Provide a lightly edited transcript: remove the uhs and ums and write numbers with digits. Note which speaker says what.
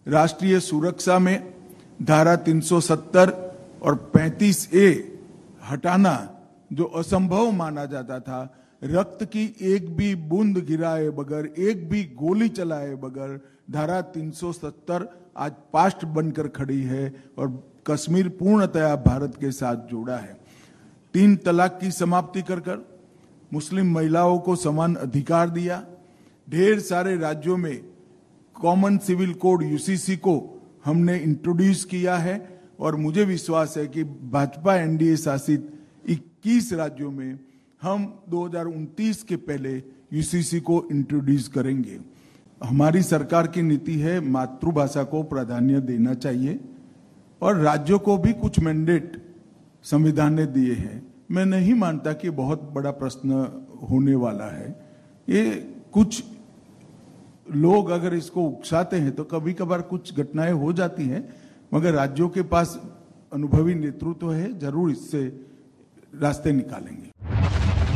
Speaker 1: राष्ट्रीय सुरक्षा में धारा 370 और 35A हटाना जो असंभव माना जाता था, रक्त की एक भी बूंद गिराए बगैर, एक भी गोली चलाए बगैर धारा 370 आज पास्ट बनकर खड़ी है और कश्मीर पूर्णतया भारत के साथ जुड़ा है। 3 तलाक की समाप्ति कर मुस्लिम महिलाओं को समान अधिकार दिया। ढेर सारे राज्यों में कॉमन सिविल कोड यूसीसी को हमने इंट्रोड्यूस किया है और मुझे विश्वास है कि भाजपा एनडीए शासित 21 राज्यों में हम 2029 के पहले यूसीसी को इंट्रोड्यूस करेंगे। हमारी सरकार की नीति है मातृभाषा को प्राधान्य देना चाहिए और राज्यों को भी कुछ मैंडेट संविधान ने दिए हैं। मैं नहीं मानता कि बहुत बड़ा प्रश्न होने वाला है। ये कुछ लोग अगर इसको उकसाते हैं तो कभी कभार कुछ घटनाएं हो जाती हैं, मगर राज्यों के पास अनुभवी नेतृत्व है, जरूर इससे रास्ते निकालेंगे।